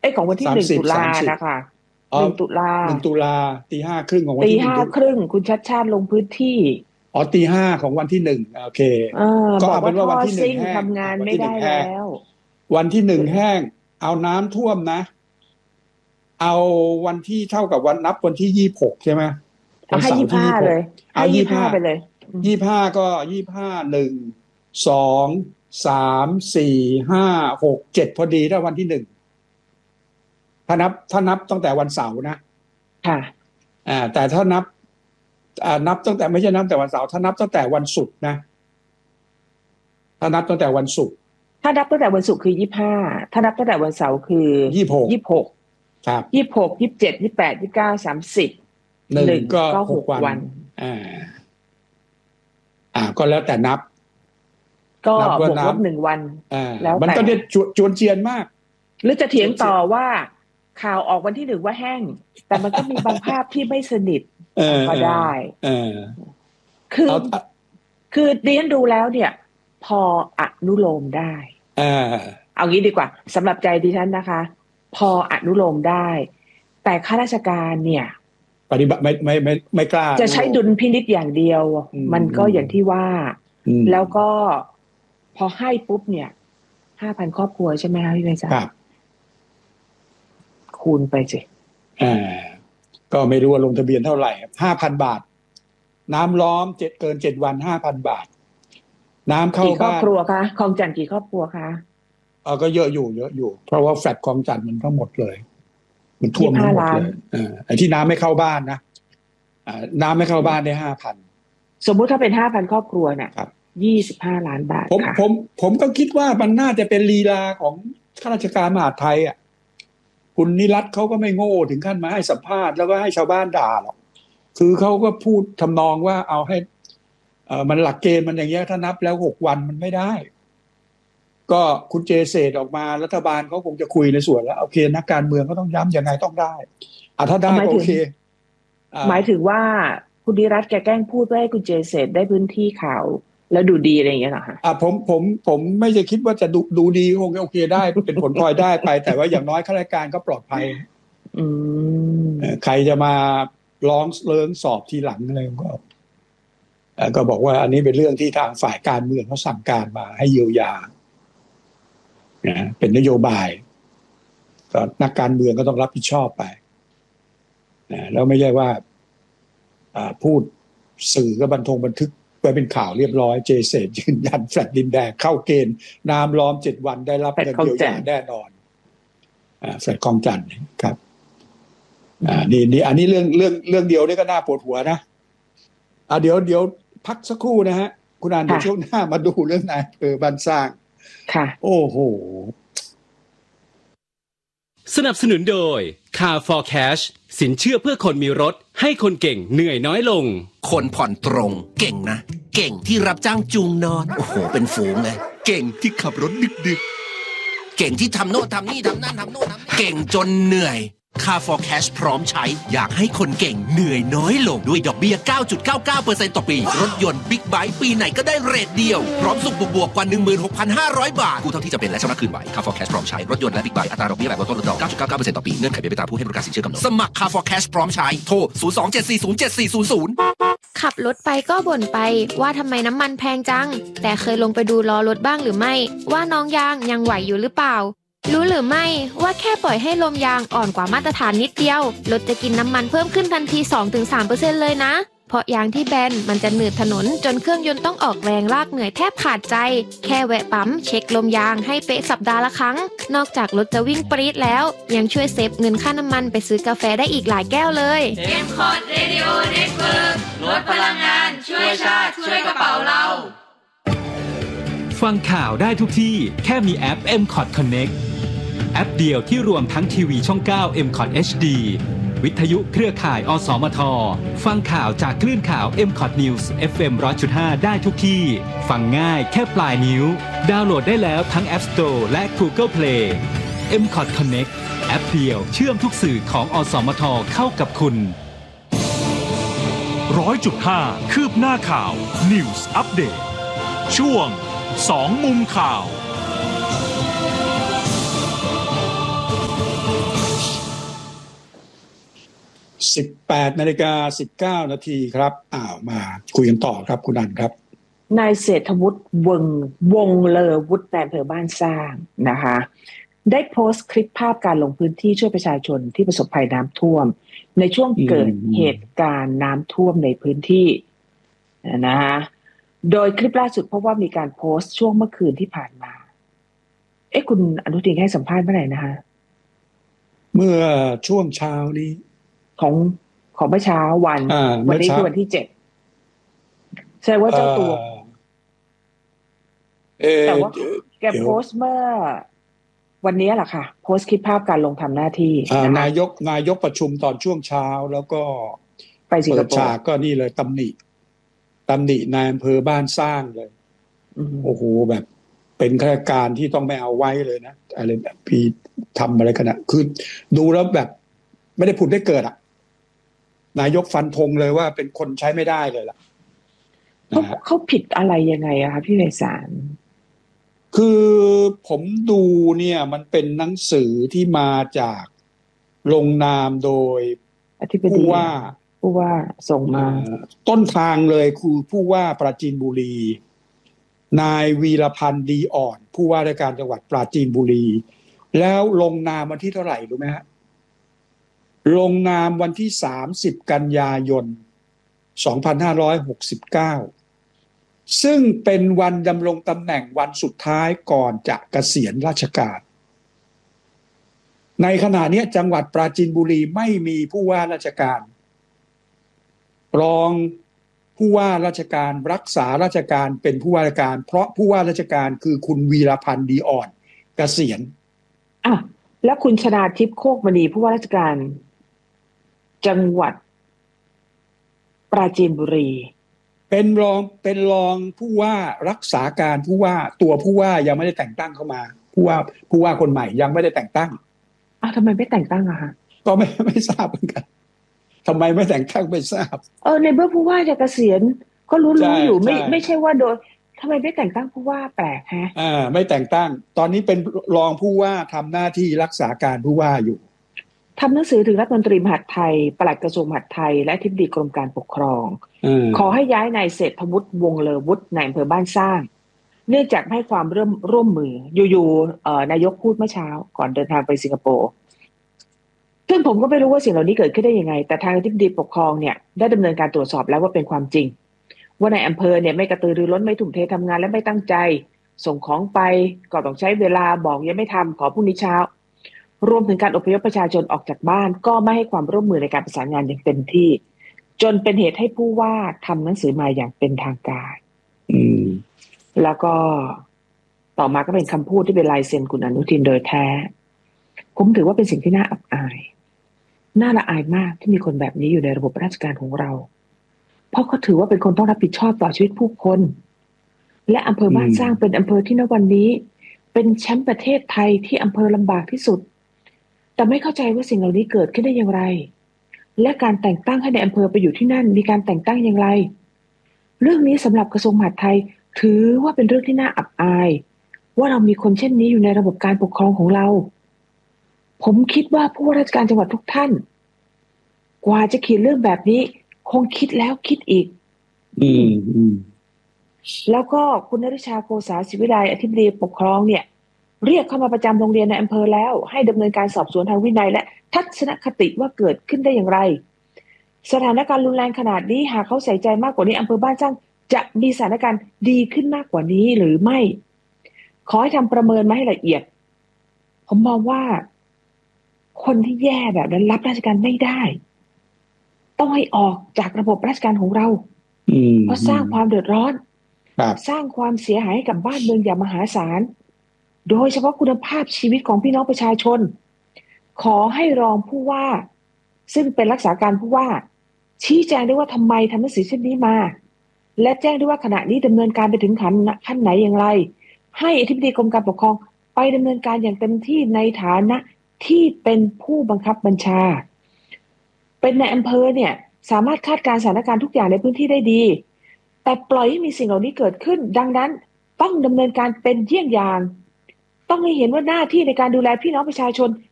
ของวันที่1 ตุลานะคะ1 ตุลา 1 ตุลาตี 5:30ของวันที่ 5:30คุณชัชชาติลงพื้นที่ตี 5ของวันที่1โอเคก็เอาเป็นว่าวันที่1แห้งทำงานไม่ได้แล้ววันที่1แห้งเอาน้ำท่วมนะเอาวันที่เท่ากับวันนับวันที่26ใช่ไหมเอาให้25เลยเอา25ไปเลย 25ก็25 1 2 3 4 5 6 7พอดีถ้าวันที่1ถ้านับตั้งแต่วันเสาร์นะค่ะแต่ถ้านับตั้งแต่ไม่ใช่นับแต่วันเสาร์ถ้านับตั้งแต่วันศุกร์นะถ้านับตั้งแต่วันศุกร์ถ้านับตั้งแต่วันศุกร์คือ25ถ้านับตั้งแต่วันเสาร์คือ26 ครับ 26 27 28 29 30 1ก็6 วันก็แล้วแต่นับก็บวกลบ1 วันแล้วมันก็เนี่ยจวนเจียนมากหรือจะเถียงต่อว่าข่าวออกวันที่1ว่าแห้งแต่มันก็มีบางภาพที่ไม่สนิทก็ได้คือดิฉันดูแล้วเนี่ยพออนุโลมได้เอางี้ดีกว่าสำหรับใจดิฉันนะคะพออนุโลมได้แต่ข้าราชการเนี่ยปฏิบัติไม่กล้าจะใช้ดุลพินิจอย่างเดียวมันก็อย่างที่ว่าแล้วก็พอให้ปุ๊บเนี่ย 5,000 ครอบครัวใช่ไหมคะพี่เมย์จ๊ะคูณไปสิก็ไม่รู้ว่าลงทะเบียนเท่าไหร่ 5,000 บาทน้ำล้อมเกิน7 วัน 5,000 บาทน้ำเข้าบ้านกี่ครอบครัวคะคลองจันทร์กี่ครอบครัวคะก็เยอะอยู่เพราะว่าแฟลตคลองจันทร์มันทั้งหมดเลยมันท่วมทั้งหมดเลยไอ้ที่น้ำไม่เข้าบ้านนะน้ำไม่เข้าบ้านได้ 5,000 สมมุติถ้าเป็น 5,000 ครอบครัวเนี่ย25 ล้านบาทค่ะผมก็คิดว่ามันน่าจะเป็นลีลาของข้าราชการมหาดไทยคุณนิรัตน์เขาก็ไม่โง่ถึงขั้นมาให้สัมภาษณ์แล้วก็ให้ชาวบ้านด่าหรอกคือเขาก็พูดทำนองว่าเอาให้มันหลักเกณฑ์มันอย่างเงี้ยถ้านับแล้ว6 วันมันไม่ได้ก็คุณเจเศษออกมารัฐบาลเขาคงจะคุยในส่วนแล้วโอเคนักการเมืองก็ต้องย้ำยังไงต้องได้ถ้าได้ก็โอเคหมายถึงว่าคุณนิรัตน์แกแกล้งพูดเพื่อให้คุณเจเศษได้พื้นที่ข่าวแล้วดูดีอะไรอย่างเงี้ยเหรอคะผมไม่จะคิดว่าจะดูดีคงโอเคได้เป็นผลพลอยได้ไปแต่ว่าอย่างน้อยข้าราชการก็ปลอดภัยใครจะมาร้องเริงสอบทีหลังอะไรก็บอกว่าอันนี้เป็นเรื่องที่ทางฝ่ายการเมืองเขาสั่งการมาให้เยียวยาเป็นนโยบายก็นักการเมืองก็ต้องรับผิดชอบไปแล้วไม่ใช่ว่าพูดสื่อก็บันทึกไปเป็นข่าวเรียบร้อยเจเศษยืนยันแฟลตดินแดงเข้าเกณฑ์น้ำล้อม7 วันได้รับเงินเยียวยาแน่นอนแฟลตคลองจันทร์ครับนี่อันนี้เรื่องเดียวนี่ก็น่าปวดหัวนะเดี๋ยวพักสักครู่นะฮะคุณอ่านเดี๋ยวช่วงหน้ามาดูเรื่องนายบ้านสร้างค่ะโอ้โหสนับสนุนโดย Car for Cash สินเชื่อเพื่อคนมีรถให้คนเก่งเหนื่อยน้อยลงคนผ่อนตรงเก่งนะเก่งที่รับจ้างจูงนอนโอ้โหเป็นฝูงเลยเก่งที่ขับรถดึกๆเก่งที่ทำโน่นทำนี่ทำนั่นทำโน่นทำนี่เก่งจนเหนื่อย Car for Cash พร้อมใช้อยากให้คนเก่งเหนื่อยน้อยลงด้วยดอกเบี้ย 9.99% ต่อปีรถยนต์บิ๊กไบค์ปีไหนก็ได้เรทเดียวพร้อมสุขบวกกว่า 16,500 บาทกู้เท่าที่จะเป็นและชำระคืนไหว Car for Cash พร้อมใช้รถยนต์และบิ๊กไบค์อัตราดอกเบี้ยแบบลดต้นลดดอก 9.99% ต่อปีเงื่อนไขเป็นไปตามผู้ให้บริการสินเชื่อกำหนดสมัคร Car for Cash พร้อมใช้โทร 027407400 ขับรถไปก็บ่นไปว่าทำไมน้ำมันแพงจังแต่เคยลงไปดูล้อรถบ้างหรือไม่ว่าน้องยางยังไหวอยู่หรือเปล่ารู้หรือไม่ว่าแค่ปล่อยให้ลมยางอ่อนกว่ามาตรฐานนิดเดียวรถจะกินน้ำมันเพิ่มขึ้นทันที 2-3% เลยนะเพราะยางที่แบนมันจะหนืดถนนจนเครื่องยนต์ต้องออกแรงลากเหนื่อยแทบขาดใจแค่แวะปั๊มเช็คลมยางให้เป๊ะสัปดาห์ละครั้งนอกจากรถจะวิ่งปรี๊ดแล้วยังช่วยเซฟเงินค่าน้ำมันไปซื้อกาแฟได้อีกหลายแก้วเลย M-Cot Radio Network ลดพลังงานช่วยชาติช่วยกระเป๋าเราฟังข่าวได้ทุกที่แค่มีแอป M-Cot Connectแอปเดียวที่รวมทั้งทีวีช่อง 9 M-Cot HD วิทยุเครือข่ายอสมทฟังข่าวจากคลื่นข่าว M-Cot News FM 100.5 ได้ทุกที่ฟังง่ายแค่ปลายนิ้วดาวน์โหลดได้แล้วทั้ง App Store และ Google Play M-Cot Connect แอปเดียวเชื่อมทุกสื่อของอสมทเข้ากับคุณ 100.5 คืบหน้าข่าว News Update ช่วง2 มุมข่าว 18:19 นาทีครับมาคุยกันต่อครับคุณอันครับนายเศรษฐวุฒิวงเลอวุฒิในอำเภอบ้านสร้างนะคะได้โพสต์คลิปภาพการลงพื้นที่ช่วยประชาชนที่ประสบภัยน้ำท่วมในช่วงเกิดเหตุการณ์น้ำท่วมในพื้นที่นะคะโดยคลิปล่าสุดพบว่ามีการโพสต์ช่วงเมื่อคืนที่ผ่านมาคุณอนุทินให้สัมภาษณ์เมื่อไหร่นะคะเมื่อช่วงเช้านี้ของเมื่อเช้าวันนี้คือวันที่7แสดงว่าเจ้าตัวแต่ว่าแกโพสต์เมื่อวันนี้แหละค่ะโพสต์คลิปภาพการลงทำหน้าที่นายกประชุมตอนช่วงเช้าแล้วก็ไปสิงคโปร์ฉากก็นี่เลยตำหนินายอำเภอบ้านสร้างเลยโอ้โหแบบเป็นข้าราชการที่ต้องไม่เอาไว้เลยนะอะไรแบบพี่ทำอะไรขนาดคือดูแล้วแบบไม่ได้ผุดได้เกิดนายกฟันธงเลยว่าเป็นคนใช้ไม่ได้เลยล่ะเขาผิดอะไรยังไงอะคะพี่ไพศาลคือผมดูเนี่ยมันเป็นหนังสือที่มาจากลงนามโดยผู้ว่าส่งมาต้นทางเลยคือผู้ว่าปราจีนบุรีนายวีรพันธ์ดีอ่อนผู้ว่าราชการจังหวัดปราจีนบุรีแล้วลงนามวันที่เท่าไหร่รู้ไหมฮะลงนามวันที่30 กันยายน 2569ซึ่งเป็นวันดำรงตำแหน่งวันสุดท้ายก่อนจะเกษียณราชการในขณะนี้จังหวัดปราจีนบุรีไม่มีผู้ว่าราชการรองผู้ว่าราชการรักษาราชการเป็นผู้ว่าราชการเพราะผู้ว่าราชการคือคุณวีรพันธ์ดีอ่อนเกษียณแล้วคุณชนาทิพย์โคกมณีผู้ว่าราชการจังหวัดปราจีนบุรีเป็นรองผู้ว่ารักษาการผู้ว่าตัวผู้ว่ายังไม่ได้แต่งตั้งเข้ามาผู้ว่าคนใหม่ยังไม่ได้แต่งตั้งทำไมไม่แต่งตั้งอะคะก็ไม่ทราบเหมือนกันทำไมไม่แต่งตั้งไม่ทราบในเมื่อผู้ว่าจะเกษียณก็รู้อยู่ไม่ใช่ว่าโดยทำไมไม่แต่งตั้งผู้ว่าแปลกฮะไม่แต่งตั้งตอนนี้เป็นรองผู้ว่าทำหน้าที่รักษาการผู้ว่าอยู่ทำหนังสือถึงรัฐมนตรีมหาดไทยปลัดกระทรวงมหาดไทยและอธิบดีกรมการปกครองขอให้ย้ายนายเศรษฐวุฒิวงเลอวุฒินายอำเภอบ้านสร้างเนื่องจากให้ความร่วมมืออยู่นายกพูดเมื่อเช้าก่อนเดินทางไปสิงคโปร์ซึ่งผมก็ไม่รู้ว่าสิ่งเหล่านี้เกิดขึ้นได้ยังไงแต่ทางอธิบดีปกครองเนี่ยได้ดำเนินการตรวจสอบแล้วว่าเป็นความจริงว่านายอำเภอเนี่ยไม่กระตือรือร้นไม่ทุ่มเททำงานและไม่ตั้งใจส่งของไปก็ต้องใช้เวลาบอกยังไม่ทำขอพรุ่งนี้เช้ารวมถึงการอพยพประชาชนออกจากบ้านก็ไม่ให้ความร่วมมือในการประสานงานอย่างเต็มที่จนเป็นเหตุให้ผู้ว่าทำหนังสือมาอย่างเป็นทางการแล้วก็ต่อมาก็เป็นคำพูดที่เป็นลายเซ็นคุณอนุทินโดยแท้ผมถือว่าเป็นสิ่งที่น่าอับอายน่าละอายมากที่มีคนแบบนี้อยู่ในระบบราชการของเราเพราะเขาถือว่าเป็นคนต้องรับผิดชอบต่อชีวิตผู้คนและอำเภอบ้านสร้างเป็นอำเภอที่ณวันนี้เป็นแชมป์ประเทศไทยที่อำเภอลำบากที่สุดแต่ไม่เข้าใจว่าสิ่งเหล่านี้เกิดขึ้นได้อย่างไรและการแต่งตั้งให้ในอำเภอไปอยู่ที่นั่นมีการแต่งตั้งอย่างไรเรื่องนี้สำหรับกระทรวงมหาดไทยถือว่าเป็นเรื่องที่น่าอับอายว่าเรามีคนเช่นนี้อยู่ในระบบการปกครองของเราผมคิดว่าผู้ว่าราชการจังหวัดทุกท่านกว่าจะเขียนเรื่องแบบนี้คงคิดแล้วคิดอีกแล้วก็คุณนฤชาโกษาศิวิไลอธิบดีปกครองเนี่ยเรียกเข้ามาประจำโรงเรียนในอำเภอแล้วให้ดำเนินการสอบสวนทางวินัยและทัศนคติว่าเกิดขึ้นได้อย่างไรสถานการณ์รุนแรงขนาดนี้หากเขาใส่ใจมากกว่านี้อำเภอบ้านสร้างจะมีสถานการณ์ดีขึ้นมากกว่านี้หรือไม่ขอให้ทำประเมินมาให้ละเอียดผมมองว่าคนที่แย่แบบนั้นรับราชการไม่ได้ต้องให้ออกจากระบบราชการของเราเพราะสร้างความเดือดร้อนสร้างความเสียหายให้กับบ้านเมืองอย่างมหาศาลโดยเฉพาะคุณภาพชีวิตของพี่น้องประชาชนขอให้รองผู้ว่าซึ่งเป็นรักษาการผู้ว่าชี้แจงด้วยว่าทำไมทำหนังสือเช่นนี้มาและแจ้งด้วยว่าขณะนี้ดำเนินการไปถึงขั้นไหนอย่างไรให้อธิบดีกรมการปกครองไปดำเนินการอย่างเต็มที่ในฐานะที่เป็นผู้บังคับบัญชาเป็นในอำเภอเนี่ยสามารถคาดการณ์สถานการณ์ทุกอย่างในพื้นที่ได้ดีแต่ปล่อยให้มีสิ่งเหล่านี้เกิดขึ้นดังนั้นต้องดำเนินการเป็นเยี่ยงอย่างต้องให้เห็นว่าหน้าที่ในการดูแลพี่น้องประชาชน